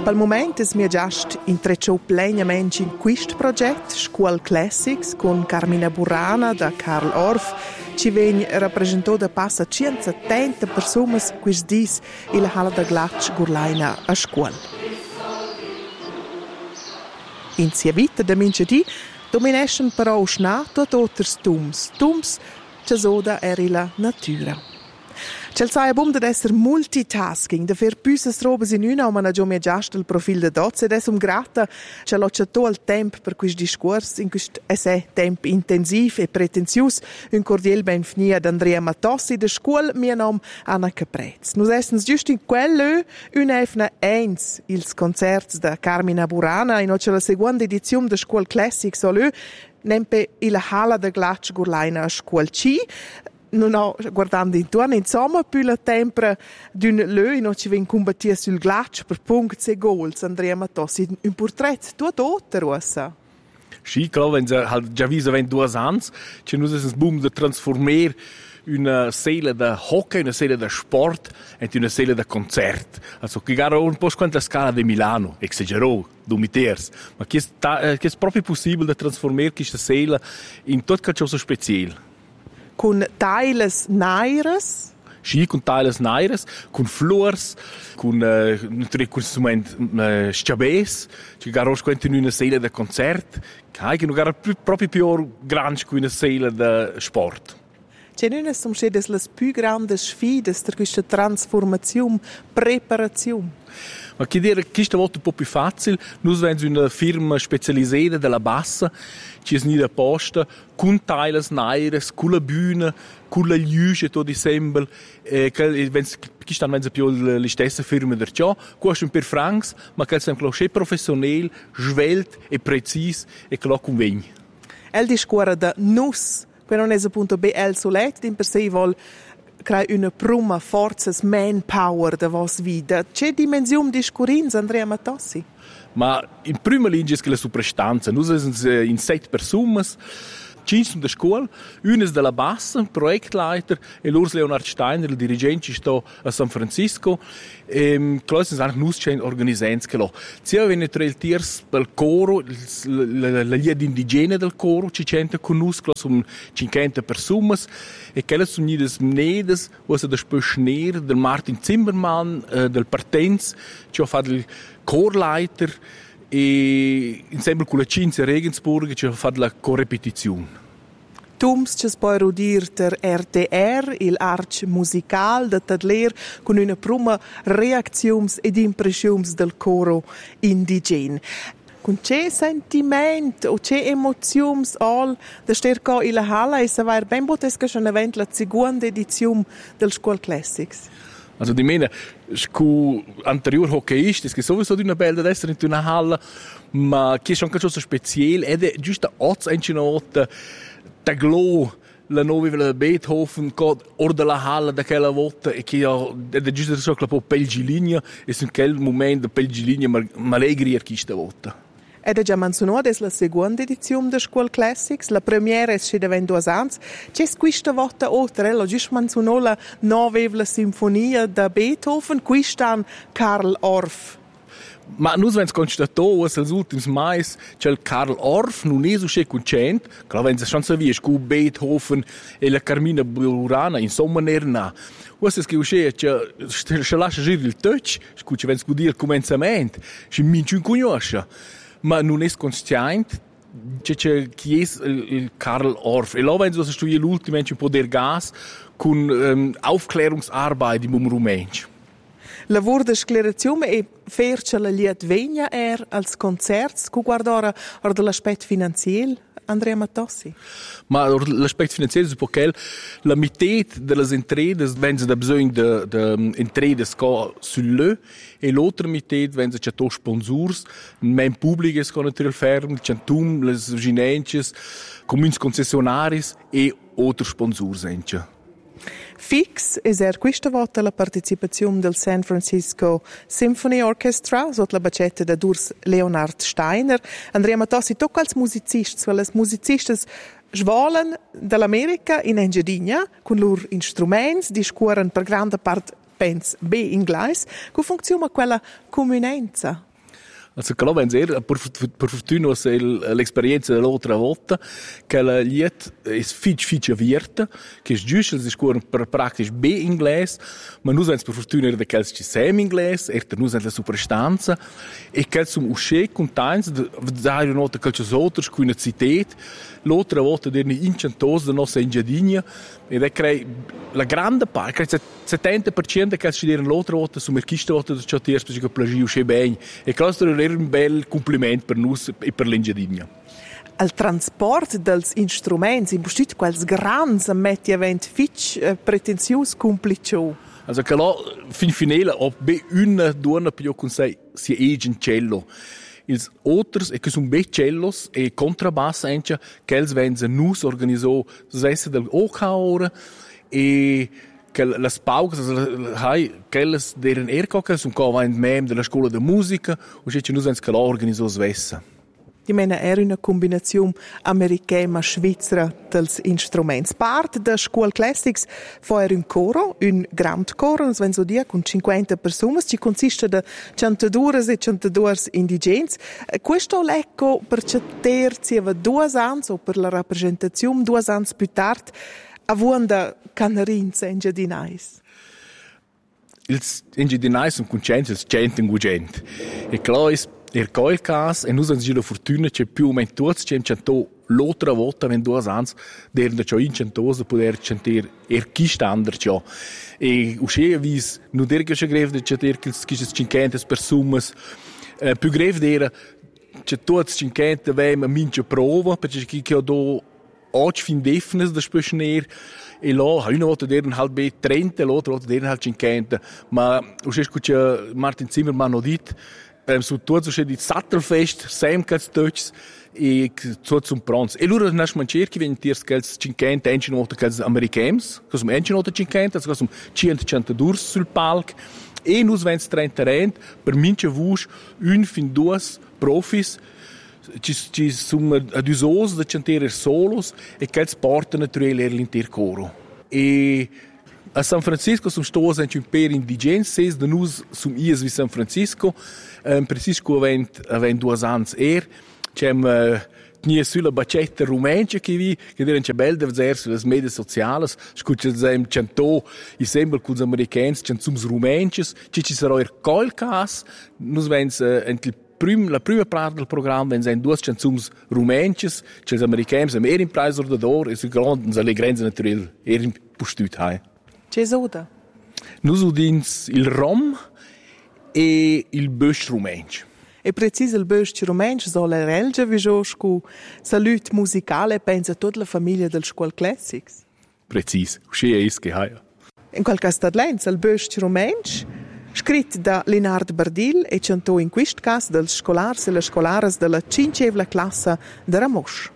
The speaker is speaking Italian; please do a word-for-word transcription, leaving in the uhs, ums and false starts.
Pel moment es mia giast intrecciò plenamente in questo progetto School Classics con Carmina Burana da Karl Orff, ci vegn rappresentò da passa centosettanta persone quis dis in la Halla da Glatsch Gurlaina a scuola. In sia vita da minchedì dominescen però schnà tuot otters tums, tums che soda eri la natura. C'è il sai bom da esser multitasking, da fer püsas robes in una, ma na già mia giast il profil da dozze, ed esum grata c'è l'occiato al temp per quist discurs, in quist esse temp intensiv e pretenzius, un cordial benvenia ad Andrea Matossi da scuol, mia nom Anna Caprez. Nus essens giust in quell'ö un efna eins ils concerts da Carmina Burana, in occia la seconda edizione da School Classics olö, nempe ila Halla da Glatsch Gurlaina a scuol C. Non ho, guardando intorno, insomma, più la tempra d'un lö, non ci ven combattia sul glatsch per punti e goals, Andrea Matossi. Un portrait tut otto, Rossa. Sì, claro, wenn sie halt già visto wenn due anni, c'è nus es boom de transformer una sala da hockey, una sala da sport e una sala da concert. Also, che gara un po' quanto la scala di Milano, exagerò, dumiters, ma che è, che è proprio possibile da trasformare questa sala in tutto qualcosa speciale. Con teiles naires? Sì, con teiles naires, con flores, con eh, natürlich con strument eh, sciabes, che garos quanto in una sala da concert, che non gara proprio più grande che una sala da sport. C'è una sono le più grandi sfide per questa trasformazione, preparazione. Ma che dire, questa volta un po' più facile, noi abbiamo una firma specializzata della bassa, che è nella posta, con teiles naires, con la bühne, con la luce tutto insieme, e che stanno più le stesse firme da ciò, costa un per francs, ma che è anche professionale, svelte e preciso e che lo conviene. El discorre da nus, che non è appunto be el solet, in per sé vuol crea una prima forza manpower da vos vida. C'è dimensione di scurins, Andrea Matossi? Ma in prima linea è che la suprastanza. Noi siamo in sette persone, cinque da scuola, una della bassa, Projektleiter, e l'Urs Leonard Steiner, il dirigente, sta a San Francisco. E claro, sono anche noi organizzati che lo. Sia viene tra il tiers del coro, la linea indigena del coro, ci c'entra con noi, sono cinquanta persone, e quelle sono le monete, che si da Spöschner, del Martin Zimmermann, del Partenz, ci ha fatto il Chorleiter, e insieme con la Cinzia Regensburg ci ha fatto la correpetizione. Tums ci può erudir der R T R, il arch musical da Tadler, con una prima reazione ed impressione del coro indigene. Con che sentimento o che emozioni all da sterco in la Halla e se va ben potesca schon event la seconda edizione del School Classics. Also di mena, scu anterior hockeyist, è sowieso di una bella essere in una halla, ma che è anche cosa speciale ed è giusto oggi in una da glow la nuova Beethoven or della halla da quella volta e che è giusto so che la pelgilinea e in quel momento pelgilinea ma allegri questa volta. Ed è già menzionato, è la seconda edizione del School Classics, la prima è stata in due anni. C'è questa volta oltre, l'ho giusto menzionato la nuova sinfonia da Beethoven, questa Karl Orff. Ma noi abbiamo constatato che negli ultimi mesi c'è il Karl Orff non è so contento, che aveva schon saputo con Beethoven e la Carmina Burana, insomma, non era. Questo è che uscì, ci lascia girare il touch, ci abbiamo scudato il cominciamento, ci minci un conosce. Ma non è consciente che chi è il Karl Orff. E là wenn so studiare l'ultimo un po' del gas con um, Aufklärungsarbeit im Rumänsch. Lavoro di sclerazione e ferce la liet vegna er als concerts, cu guardora or dell'aspetto finanziario, Andrea Matossi? Ma l'aspetto finanziario è perché la metà delle entrate vengono da bisogno di, di entrate sull'E e l'altra metà vengono da sponsors, men pubblici che natürlich ferm, Centum, le ginences, comuni concessionari e altri sponsors. Fix è er questa volta la partecipazione del San Francisco Symphony Orchestra sotto la bacetta da Urs Leonard Steiner. Andrea Matossi, tocca als musicisti, weil als musicisti svolen dall'America in Engiadina con loro strumenti, discorren per grande parte pens B inglese, come funziona quella comunenza Also, che wenn er, per, per fortuna, l'esperienza dell'altra volta, che la liet è fitch, fitch avvierta, che è giusto, si scuola per praktisch B inglese, ma noi siamo per fortuna da che ci siamo inglese, e noi siamo la superstanza, e che siamo usciti contenti, da una volta che c'è altro, con una città, l'altra volta erano incentosi della nostra ingegneria, ed è che la grande parte, il settanta per cento che ci erano l'altra volta, sono questa volta che ci erano perché plagio uscì bene, e questo era un bel complimento per noi e per l'ingegneria. Il trasporto degli strumenti, in postit quels grandi metti event fitch eh, pretenziosi complicato. Also che là, fin finale, ho be una donna più con sei si è in cello. Ils outros e che sono be cellos e contrabass anche che els vengono nus organizzò sesse del Ocaora e che las pauses hai quelles deren erco che sono covent mem della scuola di musica o che nus ens che la organizzò svessa. Di mena era una combinazione americana svizzera dels instrumenti. Part da Scuola Classics fu un coro, un grand coro, non so dire, con cinquanta persone, che consiste da centodue e centodue indigeni. Questo lecco per certersi aveva due anni, o per la rappresentazione due anni più tardi, avendo canarinza in giardinais. Ils indigeni sono contenti, ils centen gugent. E claro, er coil cas e nus ans la fortuna che più o meno tutti c'è cento l'altra volta wenn due anni der ciò incentoso poter center er chi standard ciò e usce vis nu der che greve de center che chi cinquanta persone eh, più greve der che tutti cinquanta vem a mince prova perché chi che do oggi fin defines da spöschner e là una volta deren halt be trenta l'altra volta deren halt cinquanta ma usce scuccia Martin Zimmermann odit Um, so tudo so di Sattelfest, sem cats Deutsch e so zum Pranz. E lura nas mancher che vien tiers cals cinquanta engine volta cals americans, che som engine volta cinquanta, che som centodue sul palc e nus vens trenta rent per minche vusch un fin duas profis ci ci sum ad usos de cantere solos e cals porta naturale l'inter coro. E a San Francisco sono stati anche un per indigeni, sei da noi sono ies di San Francisco, um, precisco avent, avent due anni er, c'è uh, tnia sulla bacetta rumencia che vi, che erano c'è belle da vedere sulle medie sociali, scuccia sem cento, i sembra con gli americani, c'è sums rumences, ci ci sarà il colcas, noi vens uh, il prim, la prima parte del programma wenn due canzons rumences, c'è gli americani, sono er in preis ordador, e su grandi, le grenze naturali, er in postut hai. C'è soda? Noi udins il rom e il bösch rumensch. E preciso il bösch rumensch soll er elge visoscu salut musicale pensa tutta la famiglia del Scuola Classics. Precis, uscia is che hai. In quel caso d'Adlenz il bösch rumensch scritto da Linard Bardil e cantò in quest caso dels scolars e le scolares della cincevla classe de Ramosch.